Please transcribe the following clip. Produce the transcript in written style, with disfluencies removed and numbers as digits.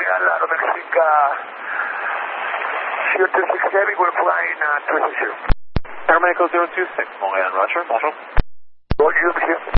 Montreal, Mexique, 0260 Heavy, we're flying 260. Air Medical 026, Montréal, Roger, bonjour. Bonjour, monsieur.